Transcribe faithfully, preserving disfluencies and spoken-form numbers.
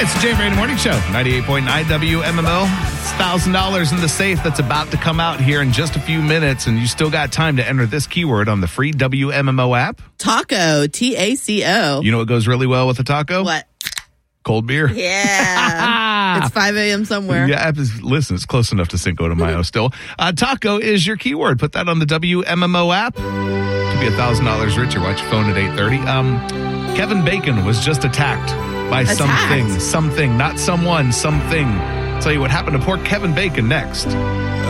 It's the Jay Brady Morning Show, ninety-eight point nine W M M O. It's one thousand dollars in the safe that's about to come out here in just a few minutes, and you still got time to enter this keyword on the free W M M O app. Taco, T A C O. You know what goes really well with a taco? What? Cold beer. Yeah. It's five a.m. somewhere. Yeah, listen, it's close enough to Cinco de Mayo still. Uh, taco is your keyword. Put that on the W M M O app to be one thousand dollars richer. Watch your phone at eight thirty. Um, Kevin Bacon was just attacked by Attacked? something. Something. Not someone. Something. I'll tell you what happened to poor Kevin Bacon next.